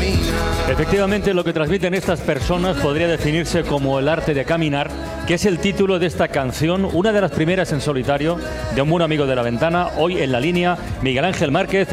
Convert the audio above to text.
Efectivamente, lo que transmiten estas personas podría definirse como el arte de caminar, que es el título de esta canción, una de las primeras en solitario de un buen amigo de La Ventana. Hoy en la línea, Miguel Ángel Márquez.